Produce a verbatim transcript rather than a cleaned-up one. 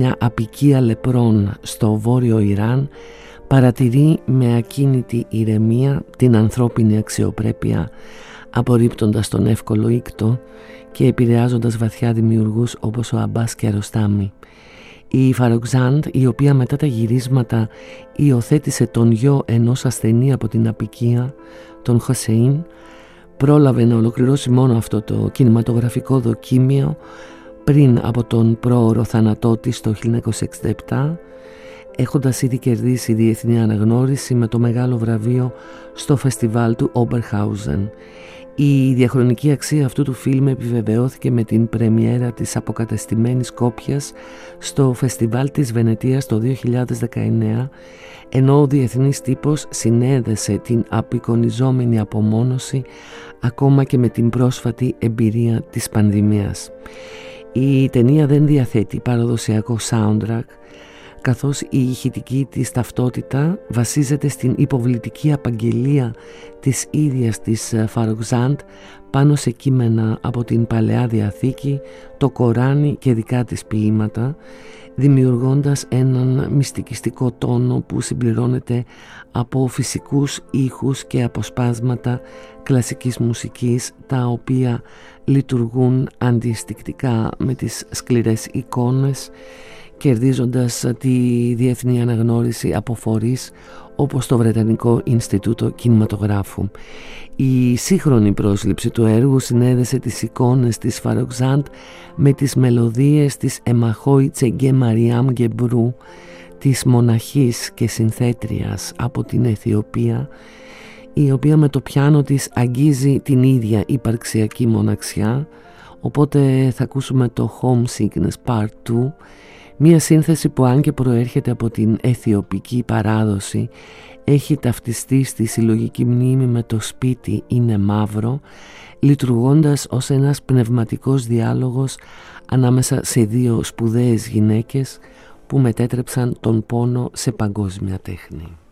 μια αποικία λεπρών στο βόρειο Ιράν παρατηρεί με ακίνητη ηρεμία την ανθρώπινη αξιοπρέπεια, απορρίπτοντας τον εύκολο ήκτο και επηρεάζοντας βαθιά δημιουργούς όπως ο Αμπάς Κιαρωστάμι. Η Φαρογζάντ, η οποία μετά τα γυρίσματα υιοθέτησε τον γιο ενός ασθενή από την αποικία, τον Χωσέιν, πρόλαβε να ολοκληρώσει μόνο αυτό το κινηματογραφικό δοκίμιο πριν από τον πρόωρο θάνατό της το χίλια εννιακόσια εξήντα επτά, έχοντας ήδη κερδίσει διεθνή αναγνώριση με το μεγάλο βραβείο στο φεστιβάλ του Όμπερχάουζεν. Η διαχρονική αξία αυτού του φιλμ επιβεβαιώθηκε με την πρεμιέρα της αποκατεστημένης κόπιας στο φεστιβάλ της Βενετίας το δύο χιλιάδες δεκαεννέα, ενώ ο διεθνής τύπος συνέδεσε την απεικονιζόμενη απομόνωση ακόμα και με την πρόσφατη εμπειρία της πανδημίας. Η ταινία δεν διαθέτει παραδοσιακό soundtrack, καθώς η ηχητική της ταυτότητα βασίζεται στην υποβλητική απαγγελία της ίδιας της Φαρογζάντ πάνω σε κείμενα από την Παλαιά Διαθήκη, το Κοράνι και δικά της ποίηματα, δημιουργώντας έναν μυστικιστικό τόνο που συμπληρώνεται από φυσικούς ήχους και αποσπάσματα κλασικής μουσικής, τα οποία λειτουργούν αντιστικτικά με τις σκληρές εικόνες, κερδίζοντας τη διεθνή αναγνώριση από φορείς όπως το Βρετανικό Ινστιτούτο Κινηματογράφου. Η σύγχρονη πρόσληψη του έργου συνέδεσε τις εικόνες της Φαρογζάντ με τις μελωδίες της Εμαχόη Τσεγκέ Μαριάμ Γκεμπρού, της μοναχής και συνθέτριας από την Αιθιοπία, η οποία με το πιάνο της αγγίζει την ίδια υπαρξιακή μοναξιά. Οπότε θα ακούσουμε το Homesickness Part δύο, μία σύνθεση που, αν και προέρχεται από την αιθιοπική παράδοση, έχει ταυτιστεί στη συλλογική μνήμη με το σπίτι είναι μαύρο, λειτουργώντας ως ένας πνευματικός διάλογος ανάμεσα σε δύο σπουδαίες γυναίκες που μετέτρεψαν τον πόνο σε παγκόσμια τέχνη.